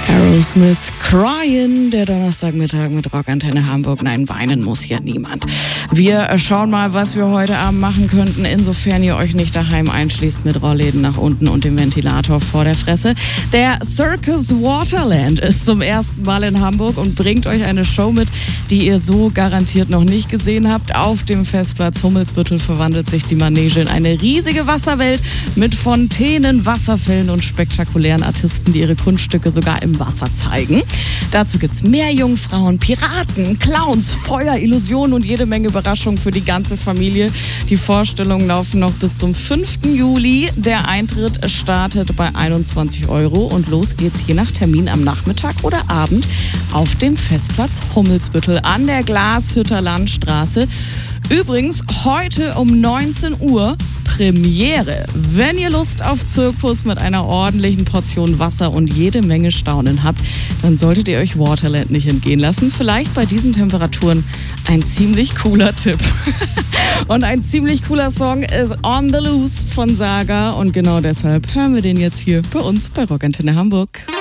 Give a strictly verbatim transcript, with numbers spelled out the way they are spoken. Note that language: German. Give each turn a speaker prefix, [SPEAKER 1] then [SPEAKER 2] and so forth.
[SPEAKER 1] Aerosmith, Crying, der Donnerstagmittag mit Rockantenne Hamburg. Nein, weinen muss hier niemand. Wir schauen mal, was wir heute Abend machen könnten, insofern ihr euch nicht daheim einschließt mit Rollläden nach unten und dem Ventilator vor der Fresse. Der Circus Waterland ist zum ersten Mal in Hamburg und bringt euch eine Show mit, die ihr so garantiert noch nicht gesehen habt. Auf dem Festplatz Hummelsbüttel verwandelt sich die Manege in eine riesige Wasserwelt mit Fontänen, Wasserfällen und spektakulären Artisten, die ihre Kunststücke sogar im Wasser zeigen. Dazu gibt's Meerjungfrauen, Piraten, Clowns, Feuer, Illusionen und jede Menge Überraschungen für die ganze Familie. Die Vorstellungen laufen noch bis zum fünften Juli. Der Eintritt startet bei einundzwanzig Euro und los geht's je nach Termin am Nachmittag oder Abend auf dem Festplatz Hummelsbüttel an der Glashütter Landstraße. Übrigens heute um neunzehn Uhr Premiere. Wenn ihr Lust auf Zirkus mit einer ordentlichen Portion Wasser und jede Menge Staunen habt, dann solltet ihr euch Waterland nicht entgehen lassen. Vielleicht bei diesen Temperaturen ein ziemlich cooler Tipp. Und ein ziemlich cooler Song ist On the Loose von Saga und genau deshalb hören wir den jetzt hier bei uns bei Rockantenne Hamburg.